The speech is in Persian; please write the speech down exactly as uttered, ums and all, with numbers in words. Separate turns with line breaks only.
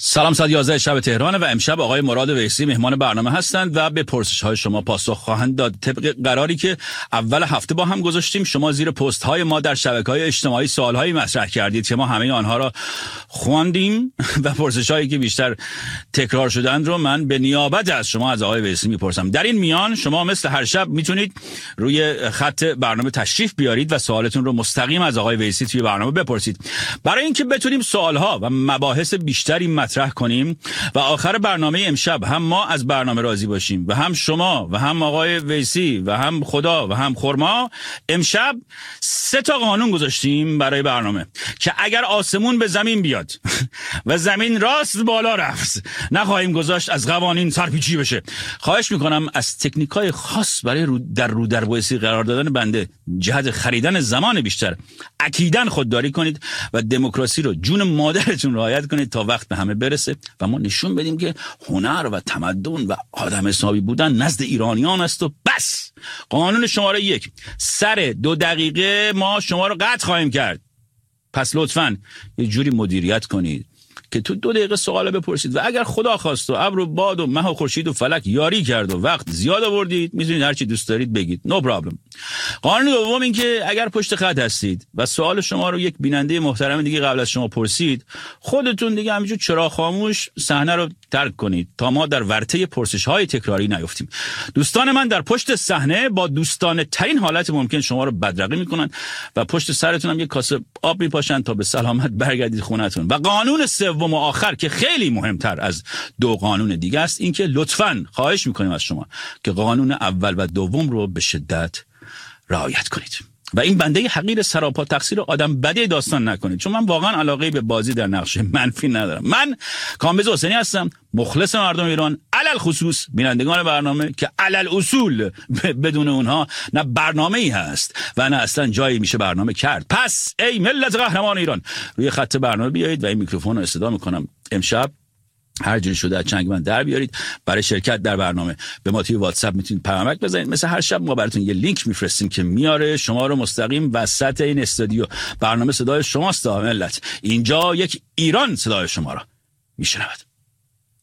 سلام، ساعت یازده شب تهران و امشب آقای مراد ویسی مهمان برنامه هستند و به پرسش‌های شما پاسخ خواهند داد. طبق قراری که اول هفته با هم گذاشتیم، شما زیر پست‌های ما در شبکه‌های اجتماعی سوال‌هایی مطرح کردید که ما همه آنها را خواندیم و پرسش‌هایی که بیشتر تکرار شدند رو من به نیابت از شما از آقای ویسی میپرسم. در این میان شما مثل هر شب میتونید روی خط برنامه تشریف بیارید و سوالتون رو مستقیم از آقای ویسی توی برنامه بپرسید. برای اینکه بتونیم سوال‌ها و مباحث بیشتری مطرح کنیم و آخر برنامه امشب هم ما از برنامه راضی باشیم و هم شما و هم آقای ویسی و هم خدا و هم خرما، امشب سه تا قانون گذاشتیم برای برنامه که اگر آسمون به زمین بیاد و زمین راست بالا رفت، نخواهیم گذاشت از قوانین سرپیچی بشه. خواهش میکنم از تکنیکای خاص برای رو در رو در ویسی قرار دادن بنده جهت خریدن زمان بیشتر اکیداً خودداری کنید و دموکراسی رو جون مادرتون رعایت کنید تا وقت به همه برسه و ما نشون بدیم که هنر و تمدن و آدم حسابی بودن نزد ایرانیان است و بس. قانون شماره یک: سر دو دقیقه ما شما رو قطع خواهیم کرد. پس لطفاً یه جوری مدیریت کنید که تو دو دقیقه سوال بپرسید و اگر خدا خواست و ابر و باد و مه و خورشید و فلک یاری کرد و وقت زیاد آوردید، میتونید هر چی دوست دارید بگید، نو پرابلم. قانون دوم این که اگر پشت خط هستید و سوال شما رو یک بیننده محترم دیگه قبل از شما پرسید، خودتون دیگه همینجور چرا خاموش صحنه رو ترک کنید تا ما در ورطه پرسش‌های تکراری نیفتیم. دوستان من در پشت صحنه با دوستانه ترین حالت ممکن شما رو بدرقه میکنن و پشت سرتون هم یک کاسه آب میپاشن تا به سلامت برگردید خونتون. و قانون سوم و آخر که خیلی مهمتر از دو قانون دیگه است، این که لطفاً خواهش میکنیم از شما که قانون اول و دوم رو به شدت رعایت کنید و این بنده حقیر سراپا تقصیر آدم بده داستان نکنید، چون من واقعا علاقه به بازی در نقش منفی ندارم. من کامبیز حسینی هستم، مخلص مردم ایران، علل خصوص بینندگان برنامه که علل اصول بدون اونها نه برنامه‌ای هست و نه اصلا جایی میشه برنامه کرد. پس ای ملت قهرمان ایران، روی خط برنامه بیایید و این میکروفون رو استفاده میکنم امشب هر جوری شده از چنگ من در بیارید. برای شرکت در برنامه به ما توی واتساپ میتونید پیامک بزنید. مثل هر شب ما براتون یه لینک میفرستیم که میاره شما رو مستقیم وسط این استودیو. برنامه صدای شماست ملت، اینجا یک ایران صدای شما رو میشنود.